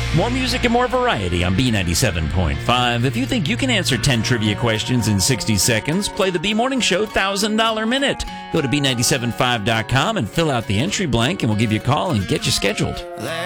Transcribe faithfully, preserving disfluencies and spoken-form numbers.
More music and more variety on B ninety-seven point five. If you think you can answer ten trivia questions in sixty seconds, play the B Morning Show one thousand dollars Minute. Go to B nine seven five dot com and fill out the entry blank, and we'll give you a call and get you scheduled.